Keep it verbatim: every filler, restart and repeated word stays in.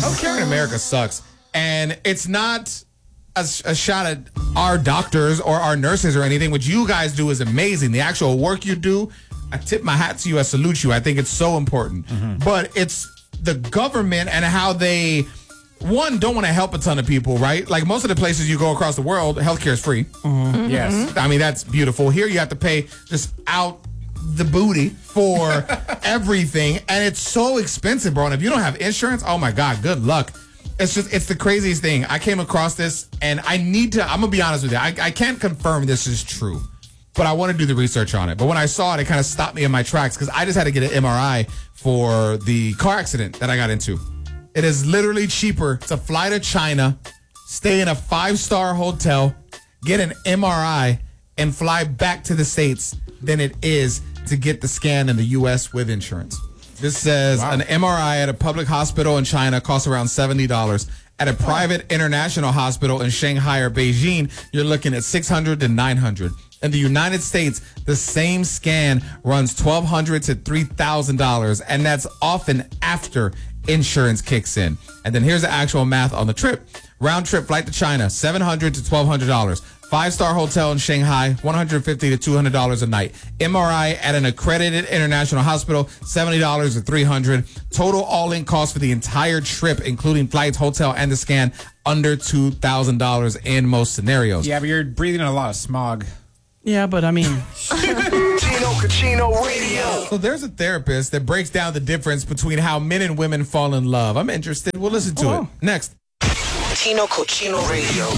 Healthcare in America sucks. And it's not a, a shot at our doctors or our nurses or anything. What you guys do is amazing. The actual work you do, I tip my hat to you. I salute you. I think it's so important. Mm-hmm. But it's the government and how they, one, don't want to help a ton of people, right? Like most of the places you go across the world, healthcare is free. Mm-hmm. Yes. I mean, that's beautiful. Here you have to pay just out the booty for everything. And it's so expensive, bro. And if you don't have insurance, oh my God, good luck. It's just, it's the craziest thing. I came across this and I need to, I'm going to be honest with you. I, I can't confirm this is true, but I want to do the research on it. But when I saw it, it kind of stopped me in my tracks because I just had to get an M R I for the car accident that I got into. It is literally cheaper to fly to China, stay in a five-star hotel, get an M R I, and fly back to the States than it is to get the scan in the U S with insurance. This says wow. An M R I at a public hospital in China costs around seventy dollars. At a private international hospital in Shanghai or Beijing, you're looking at six hundred dollars to nine hundred dollars. In the United States, the same scan runs twelve hundred dollars to three thousand dollars, and that's often after insurance kicks in. And then here's the actual math on the trip. Round trip flight to China, seven hundred dollars to twelve hundred dollars. Five-star hotel in Shanghai, one hundred fifty dollars to two hundred dollars a night. M R I at an accredited international hospital, seventy dollars to three hundred dollars. Total all-in cost for the entire trip, including flights, hotel, and the scan, under two thousand dollars in most scenarios. Yeah, but you're breathing in a lot of smog. Yeah, but I mean... Chino Cucino Radio. So there's a therapist that breaks down the difference between how men and women fall in love. I'm interested. We'll listen to Oh. it. Next. Chino Cucino Radio.